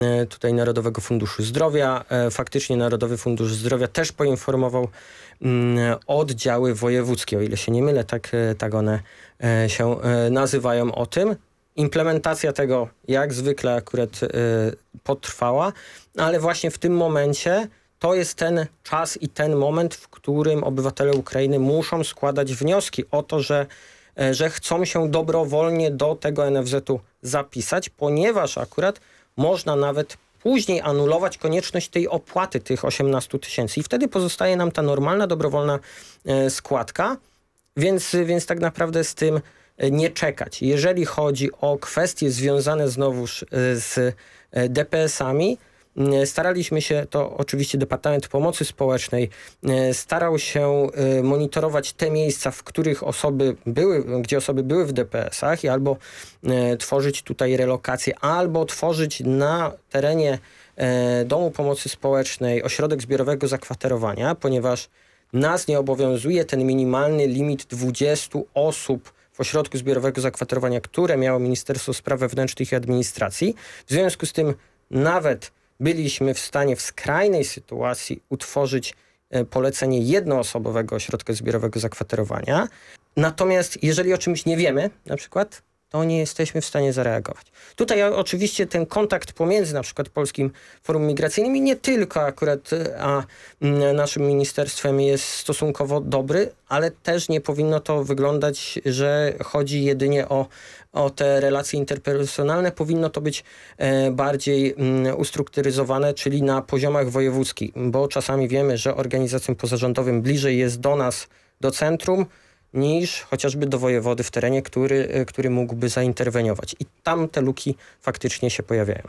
tutaj Narodowego Funduszu Zdrowia. Faktycznie Narodowy Fundusz Zdrowia też poinformował oddziały wojewódzkie, o ile się nie mylę, tak one się nazywają o tym. Implementacja tego jak zwykle akurat potrwała, ale właśnie w tym momencie to jest ten czas i ten moment, w którym obywatele Ukrainy muszą składać wnioski o to, że chcą się dobrowolnie do tego NFZ-u zapisać, ponieważ akurat można nawet później anulować konieczność tej opłaty, tych 18 000 i wtedy pozostaje nam ta normalna, dobrowolna składka, więc tak naprawdę z tym nie czekać. Jeżeli chodzi o kwestie związane znowuż z DPS-ami, staraliśmy się, to oczywiście Departament Pomocy Społecznej starał się monitorować te miejsca, w których gdzie osoby były w DPS-ach i albo tworzyć tutaj relokację, albo tworzyć na terenie Domu Pomocy Społecznej ośrodek zbiorowego zakwaterowania, ponieważ nas nie obowiązuje ten minimalny limit 20 osób w ośrodku zbiorowego zakwaterowania, które miało Ministerstwo Spraw Wewnętrznych i Administracji. W związku z tym nawet byliśmy w stanie w skrajnej sytuacji utworzyć polecenie jednoosobowego ośrodka zbiorowego zakwaterowania. Natomiast jeżeli o czymś nie wiemy, na przykład, to nie jesteśmy w stanie zareagować. Tutaj oczywiście ten kontakt pomiędzy na przykład Polskim Forum Migracyjnym i nie tylko akurat, a naszym ministerstwem jest stosunkowo dobry, ale też nie powinno to wyglądać, że chodzi jedynie o te relacje interpersonalne. Powinno to być bardziej ustrukturyzowane, czyli na poziomach wojewódzkich, bo czasami wiemy, że organizacjom pozarządowym bliżej jest do nas, do centrum, niż chociażby do wojewody w terenie, który mógłby zainterweniować. I tam te luki faktycznie się pojawiają.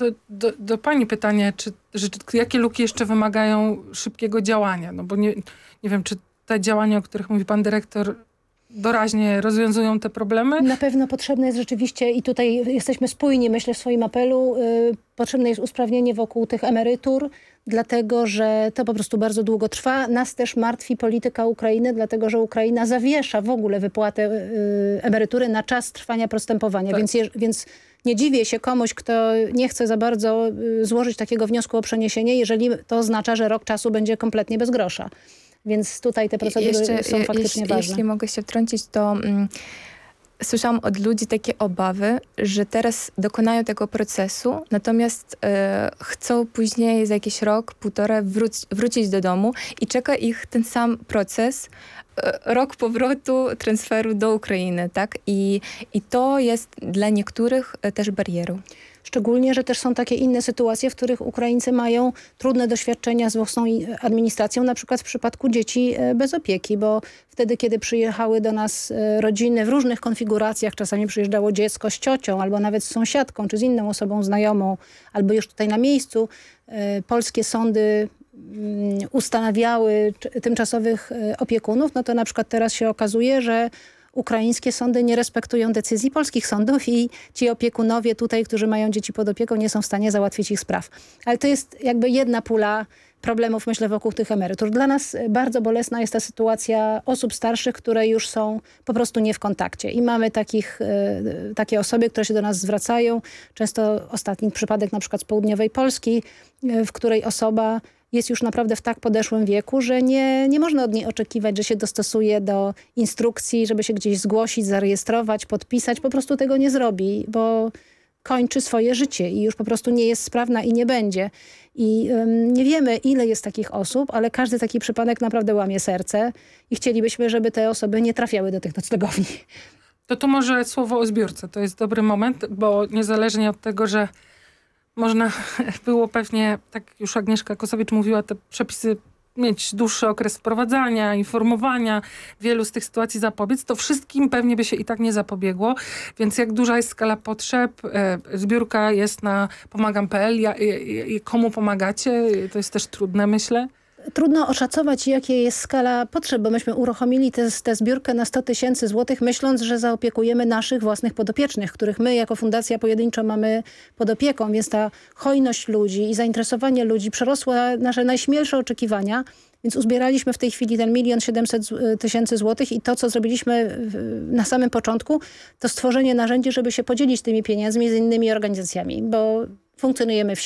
Do pani pytanie, jakie luki jeszcze wymagają szybkiego działania? No bo nie wiem, czy te działania, o których mówi pan dyrektor, doraźnie rozwiązują te problemy? Na pewno potrzebne jest rzeczywiście, i tutaj jesteśmy spójni, myślę, w swoim apelu, potrzebne jest usprawnienie wokół tych emerytur, dlatego że to po prostu bardzo długo trwa. Nas też martwi polityka Ukrainy, dlatego że Ukraina zawiesza w ogóle wypłatę emerytury na czas trwania postępowania. Tak. Więc nie dziwię się komuś, kto nie chce za bardzo złożyć takiego wniosku o przeniesienie, jeżeli to oznacza, że rok czasu będzie kompletnie bez grosza. Więc tutaj te procedury są faktycznie ważne. Jeśli mogę się wtrącić, to słyszałam od ludzi takie obawy, że teraz dokonają tego procesu, natomiast chcą później za jakiś rok, półtora wrócić do domu i czeka ich ten sam proces, rok powrotu, transferu do Ukrainy, tak? I to jest dla niektórych też barierą. Szczególnie, że też są takie inne sytuacje, w których Ukraińcy mają trudne doświadczenia z własną administracją, na przykład w przypadku dzieci bez opieki, bo wtedy, kiedy przyjechały do nas rodziny w różnych konfiguracjach, czasami przyjeżdżało dziecko z ciocią, albo nawet z sąsiadką, czy z inną osobą znajomą, albo już tutaj na miejscu, polskie sądy ustanawiały tymczasowych opiekunów, no to na przykład teraz się okazuje, że ukraińskie sądy nie respektują decyzji polskich sądów i ci opiekunowie tutaj, którzy mają dzieci pod opieką, nie są w stanie załatwić ich spraw. Ale to jest jakby jedna pula problemów, myślę, wokół tych emerytur. Dla nas bardzo bolesna jest ta sytuacja osób starszych, które już są po prostu nie w kontakcie. I mamy takie osoby, które się do nas zwracają. Często ostatni przypadek na przykład z południowej Polski, w której osoba jest już naprawdę w tak podeszłym wieku, że nie można od niej oczekiwać, że się dostosuje do instrukcji, żeby się gdzieś zgłosić, zarejestrować, podpisać. Po prostu tego nie zrobi, bo kończy swoje życie i już po prostu nie jest sprawna i nie będzie. I nie wiemy, ile jest takich osób, ale każdy taki przypadek naprawdę łamie serce i chcielibyśmy, żeby te osoby nie trafiały do tych noclegowni. To może słowo o zbiórce. To jest dobry moment, bo niezależnie od tego, że można było pewnie, tak już Agnieszka Kosowicz mówiła, te przepisy mieć dłuższy okres wprowadzania, informowania, wielu z tych sytuacji zapobiec, to wszystkim pewnie by się i tak nie zapobiegło. Więc jak duża jest skala potrzeb? Zbiórka jest na pomagam.pl. Komu pomagacie? To jest też trudne, myślę. Trudno oszacować, jakie jest skala potrzeb, bo myśmy uruchomili tę zbiórkę na 100 000 złotych, myśląc, że zaopiekujemy naszych własnych podopiecznych, których my jako fundacja pojedynczo mamy pod opieką, więc ta hojność ludzi i zainteresowanie ludzi przerosła nasze najśmielsze oczekiwania, więc uzbieraliśmy w tej chwili ten 1 700 000 złotych i to, co zrobiliśmy na samym początku, to stworzenie narzędzi, żeby się podzielić tymi pieniędzmi z innymi organizacjami, bo funkcjonujemy w